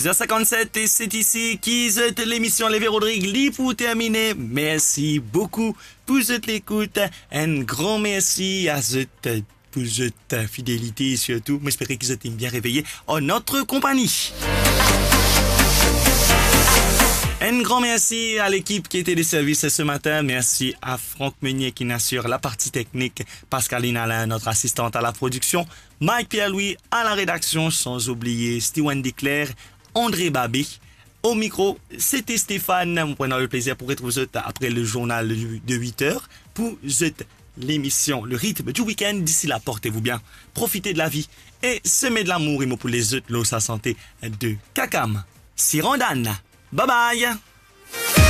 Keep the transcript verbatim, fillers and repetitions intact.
six heures cinquante-sept et c'est ici qui est l'émission Lévé Rodrigue li pour terminer. Merci beaucoup pour cette écoute. Un grand merci à cette pour cette fidélité et surtout, j'espère que vous êtes bien réveillés en notre compagnie. Un grand merci à l'équipe qui était des services ce matin. Merci à Franck Meunier qui assure la partie technique, Pascaline Alain, notre assistante à la production, Mike Pierre-Louis à la rédaction, sans oublier Steven Declerc, André Babé. Au micro, c'était Stéphane. Nous prenons le plaisir pour être vous après le journal de huit heures pour l'émission Le rythme du week-end. D'ici là, portez-vous bien, profitez de la vie et semez de l'amour pour les autres, l'eau, sa santé de Kakam. Sirandan. Bye bye.